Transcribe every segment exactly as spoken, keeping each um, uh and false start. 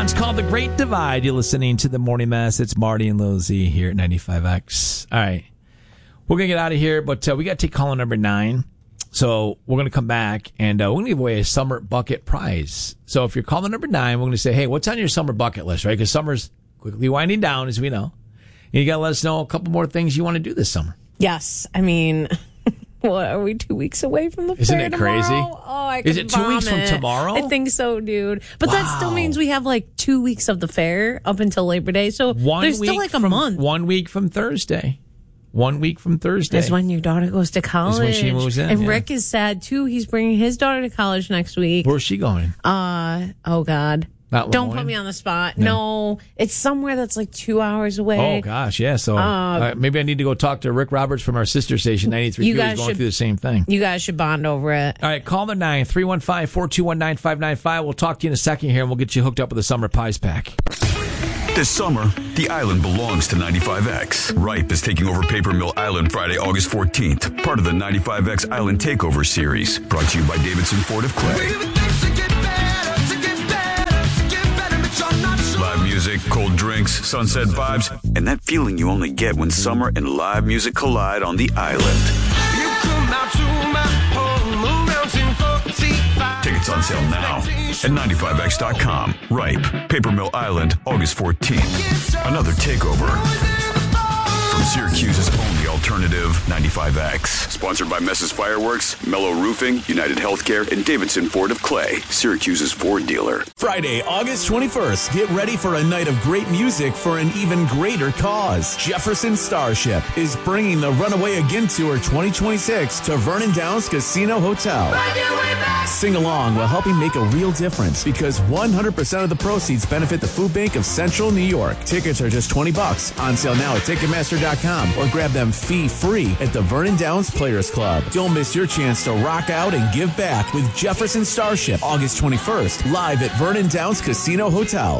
It's called The Great Divide. You're listening to The Morning Mess. It's Marty and Lil Z here at ninety-five X. All right. We're going to get out of here, but uh, we got to take caller number nine. So we're going to come back, and uh, we're going to give away a summer bucket prize. So if you're caller number nine, we're going to say, hey, what's on your summer bucket list, right? Because summer's quickly winding down, as we know. And you got to let us know a couple more things you want to do this summer. Yes. I mean, what, are we two weeks away from the Isn't fair it tomorrow? crazy? Oh, I Is it two vomit. weeks from tomorrow? I think so, dude. But Wow. that still means we have like two weeks of the fair up until Labor Day. So One there's week still like a from, month. One week from Thursday. One week from Thursday. That's when your daughter goes to college. Is when she moves in, And yeah. Rick is sad, too. He's bringing his daughter to college next week. Where's she going? Uh, oh, God. Not Don't Lemoyne? put me on the spot. No. No. It's somewhere that's like two hours away. Oh, gosh, yeah. So Uh, uh, maybe I need to go talk to Rick Roberts from our sister station, ninety-three You Q. He's guys going should- through the same thing. You guys should bond over it. All right, call the nine, three one five, four two one, nine five nine five. We'll talk to you in a second here, and we'll get you hooked up with a Summer Pies pack. This summer, the island belongs to ninety-five X. Ripe is taking over Paper Mill Island Friday, August fourteenth. Part of the ninety-five X Island Takeover Series. Brought to you by Davidson Ford of Clay. Live music, cold drinks, sunset vibes, and that feeling you only get when summer and live music collide on the island. Tickets on sale now at ninety-five X dot com. Ripe, Paper Mill Island, August fourteenth. Another takeover. From Syracuse's only alternative, ninety-five X. Sponsored by Mess's Fireworks, Mellow Roofing, United Healthcare, and Davidson Ford of Clay, Syracuse's Ford dealer. Friday, August twenty-first. Get ready for a night of great music for an even greater cause. Jefferson Starship is bringing the Runaway Again Tour twenty twenty-six to Vernon Downs Casino Hotel. Sing along while helping make a real difference because one hundred percent of the proceeds benefit the Food Bank of Central New York. Tickets are just twenty bucks. On sale now at Ticketmaster dot com or grab them fee-free at the Vernon Downs Players Club. Don't miss your chance to rock out and give back with Jefferson Starship August twenty-first, live at Vernon Downs Casino Hotel.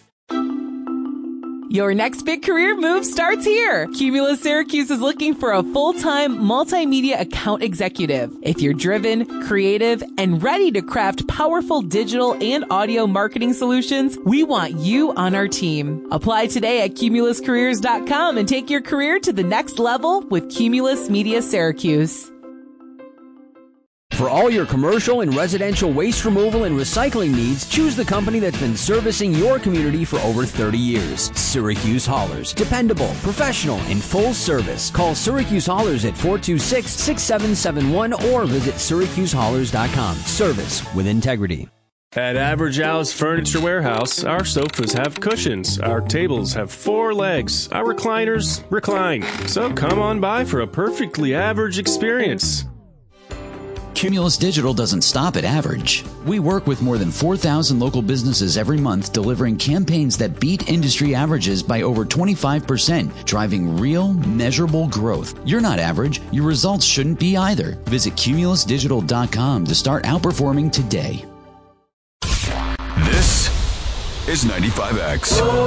Your next big career move starts here. Cumulus Syracuse is looking for a full-time multimedia account executive. If you're driven, creative, and ready to craft powerful digital and audio marketing solutions, we want you on our team. Apply today at cumulus careers dot com and take your career to the next level with Cumulus Media Syracuse. For all your commercial and residential waste removal and recycling needs, choose the company that's been servicing your community for over thirty years. Syracuse Haulers. Dependable, professional, and full service. Call Syracuse Haulers at four two six, six seven seven one or visit syracuse haulers dot com. Service with integrity. At Average Al's Furniture Warehouse, our sofas have cushions, our tables have four legs, our recliners recline. So come on by for a perfectly average experience. Cumulus Digital doesn't stop at average. We work with more than four thousand local businesses every month, delivering campaigns that beat industry averages by over twenty-five percent, driving real, measurable growth. You're not average. Your results shouldn't be either. Visit cumulus digital dot com to start outperforming today. This is ninety-five X.